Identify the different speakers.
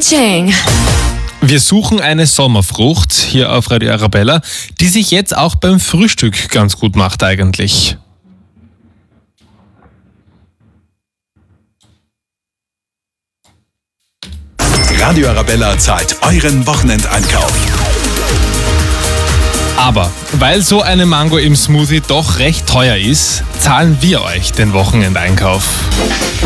Speaker 1: Cha-ching.
Speaker 2: Wir suchen eine Sommerfrucht hier auf Radio Arabella, die sich jetzt auch beim Frühstück ganz gut macht eigentlich.
Speaker 3: Radio Arabella zahlt euren Wochenendeinkauf.
Speaker 2: Aber weil so eine Mango im Smoothie doch recht teuer ist, zahlen wir euch den Wochenendeinkauf.